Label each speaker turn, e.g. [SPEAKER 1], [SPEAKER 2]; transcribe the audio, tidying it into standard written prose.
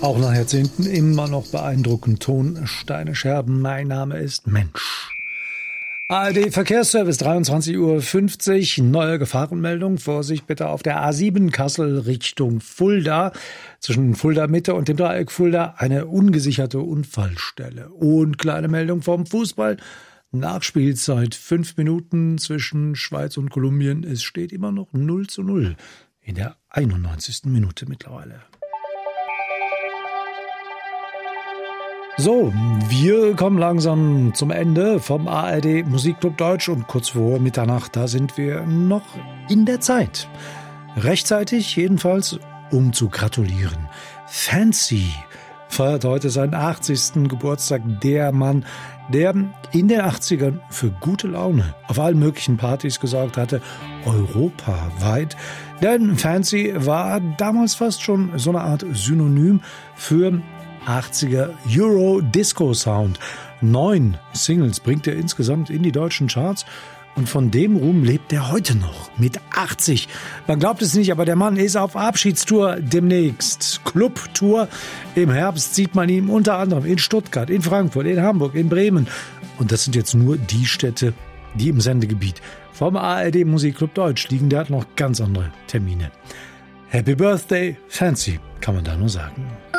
[SPEAKER 1] Auch nach Jahrzehnten immer noch beeindruckend. Tonsteine Scherben. Mein Name ist Mensch. ARD Verkehrsservice, 23:50 Uhr. Neue Gefahrenmeldung. Vorsicht bitte auf der A7 Kassel Richtung Fulda. Zwischen Fulda Mitte und dem Dreieck Fulda eine ungesicherte Unfallstelle. Und kleine Meldung vom Fußball. Nachspielzeit 5 Minuten zwischen Schweiz und Kolumbien. Es steht immer noch 0:0 in der 91. Minute mittlerweile. So, wir kommen langsam zum Ende vom ARD Musikclub Deutsch und kurz vor Mitternacht, da sind wir noch in der Zeit. Rechtzeitig jedenfalls, um zu gratulieren. Fancy feiert heute seinen 80. Geburtstag. Der Mann, der in den 80ern für gute Laune auf allen möglichen Partys gesorgt hatte, europaweit. Denn Fancy war damals fast schon so eine Art Synonym für 80er Euro-Disco-Sound. 9 Singles bringt er insgesamt in die deutschen Charts und von dem Ruhm lebt er heute noch mit 80. Man glaubt es nicht, aber der Mann ist auf Abschiedstour demnächst. Clubtour. Im Herbst sieht man ihn unter anderem in Stuttgart, in Frankfurt, in Hamburg, in Bremen. Und das sind jetzt nur die Städte, die im Sendegebiet vom ARD Musikclub Deutsch liegen. Der hat noch ganz andere Termine. Happy Birthday, Fancy, kann man da nur sagen.